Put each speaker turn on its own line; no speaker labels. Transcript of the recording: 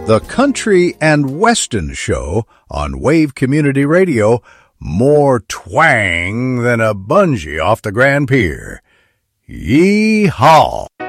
The Country and Weston Show on Wave Community Radio. More twang than a bungee off the Grand Pier. Yee-haw!